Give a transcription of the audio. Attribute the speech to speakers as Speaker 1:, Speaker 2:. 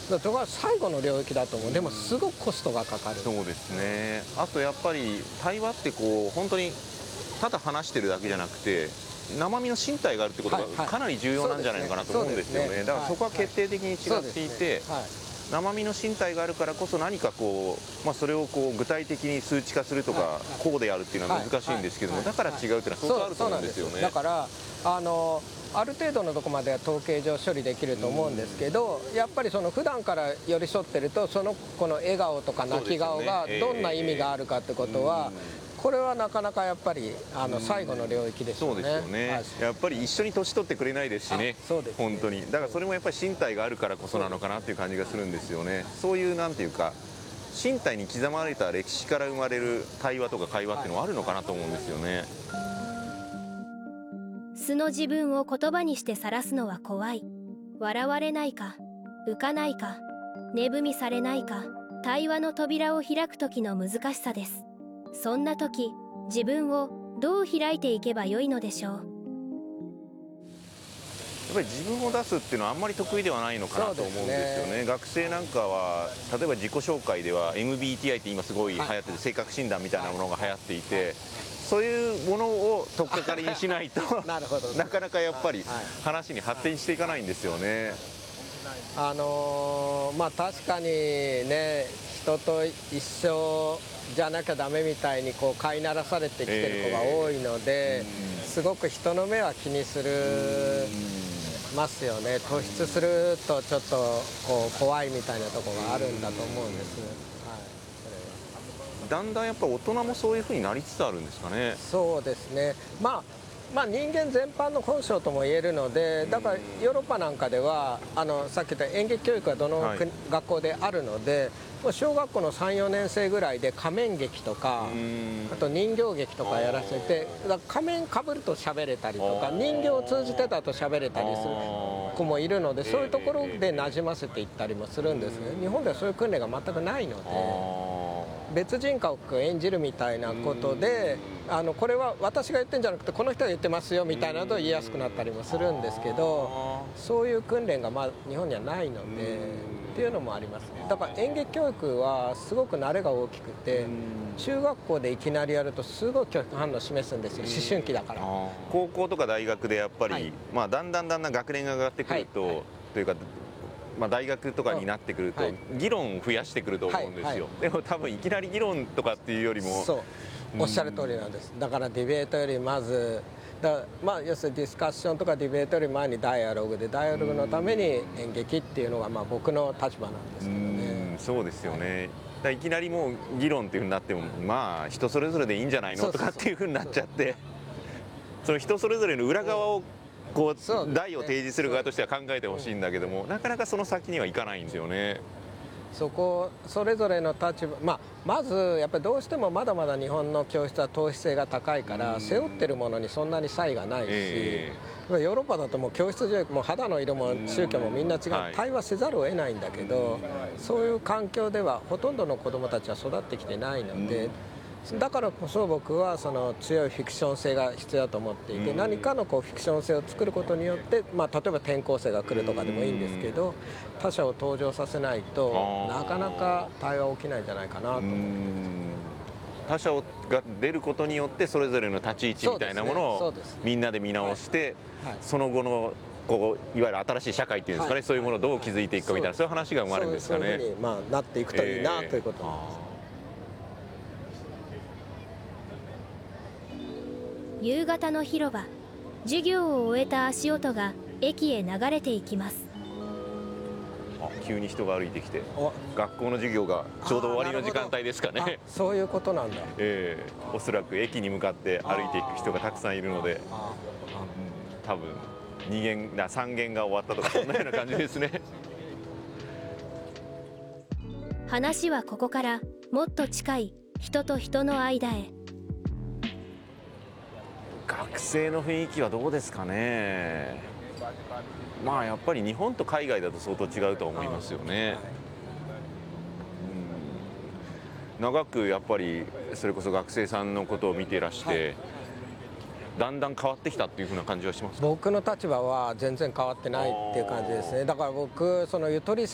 Speaker 1: だから最後の領域だと思う。でもすごくコストがかかる。
Speaker 2: そうですね。あとやっぱり対話ってこう本当にただ話してるだけじゃなくて生身の身体があるってことがかなり重要なんじゃないのかなと思うんですよね。だからそこは決定的に違っていて、生身の身体があるからこそ何かこう、それをこう具体的に数値化するとか、こうであるっていうのは難しいんですけども、だから違うっていうのは相当あると思うんですよね。
Speaker 1: だからある程度のところまでは統計上処理できると思うんですけど、やっぱりその普段から寄り添ってるとその子の笑顔とか泣き顔がどんな意味があるかってことは、これはなかなかやっぱり最後の領域ですよね。
Speaker 2: そうですよね。やっぱり一緒に年取ってくれないですしね。本当に。だからそれもやっぱり身体があるからこそなのかなっていう感じがするんですよね。そういうなんていうか身体に刻まれた歴史から生まれる対話とか会話っていうのはあるのかなと思うんですよね。
Speaker 3: 素の自分を言葉にして晒すのは怖い。笑われないか、浮かないか、値踏みされないか、対話の扉を開く時の難しさです。そんな時、自分をどう開いていけばよいのでしょう。
Speaker 2: やっぱり自分を出すっていうのはあんまり得意ではないのかなと思うんですよね。学生なんかは例えば自己紹介では MBTI って今すごい流行ってて、性格診断みたいなものが流行っていて、そういうものを取っかかりにしないとなかなかやっぱり話に発展していかないんですよね。
Speaker 1: 確かにね、人と一緒じゃなきゃダメみたいにこう飼いならされてきてる子が多いので、すごく人の目は気にするますよね。突出するとちょっとこう怖いみたいなところがあるんだと思うんです。
Speaker 2: だんだんやっぱ大人もそういうふうになりつつあるんですかね。
Speaker 1: そうですね。人間全般の本性とも言えるので、だからヨーロッパなんかではさっき言った演劇教育がどの学校であるので、もう小学校の3、4年生ぐらいで仮面劇とか、あと人形劇とかやらせて、だから仮面かぶると喋れたりとか、人形を通じてだと喋れたりする子もいるので、そういうところで馴染ませていったりもするんですね。日本ではそういう訓練が全くないので、別人格を演じるみたいなことで、これは私が言ってんじゃなくてこの人が言ってますよみたいなのと言いやすくなったりもするんですけど、そういう訓練が日本にはないのでっていうのもありますね。だから演劇教育はすごく慣れが大きくて、中学校でいきなりやるとすごい拒否反応を示すんですよ。思春期だから。
Speaker 2: 高校とか大学でやっぱり、だんだん学年が上がってくると、というか大学とかになってくると、議論を増やしてくると思うんですよ。でも多分いきなり議論とかっていうよりも、
Speaker 1: おっしゃる通りなんです。だからディベートよりまず要するにディスカッションとかディベートより前にダイアログで、ダイアログのために演劇っていうのが僕の立場なんですけどね。
Speaker 2: そうですよね。いきなりもう議論っていうふうになっても人それぞれでいいんじゃないのとかっていうふうになっちゃって、その人それぞれの裏側をこう題を提示する側としては考えてほしいんだけども、なかなかその先にはいかないんですよね。
Speaker 1: それぞれの立場、まずやっぱりどうしてもまだまだ日本の教室は統一性が高いから、背負ってるものにそんなに差異がないし、ヨーロッパだともう教室上もう肌の色も宗教もみんな違う、対話せざるを得ないんだけど、そういう環境ではほとんどの子どもたちは育ってきてないので、だからこそ僕はその強いフィクション性が必要だと思っていて、何かのフィクション性を作ることによって、例えば転校生が来るとかでもいいんですけど、他者を登場させないとなかなか対話起きないんじゃないかなと思ってます。
Speaker 2: 他者が出ることによってそれぞれの立ち位置みたいなものをみんなで見直して、その後のいわゆる新しい社会っていうんですかね、そういうものをどう築いていくかみたいな、そういう話が生まれるんですかね。
Speaker 1: そういうふうになっていくといいなということなんです。
Speaker 3: 夕方の広場、授業を終えた足音が駅へ流れていきます。
Speaker 2: 急に人が歩いてきて、学校の授業がちょうど終わりの時間帯ですかね。
Speaker 1: そういうことなんだ。
Speaker 2: おそらく駅に向かって歩いていく人がたくさんいるので、多分3限が終わったとかそんなような感じですね。
Speaker 3: 話はここからもっと近い人と人の間へ。
Speaker 2: 学生の雰囲気はどうですかね。やっぱり日本と海外だと相当違うと思いますよね。長くやっぱりそれこそ学生さんのことを見ていらして、だんだん変わってきたっていう風な感じはしますか。
Speaker 1: 僕の立場は全然変わってないっていう感じですね。だから僕そのゆとり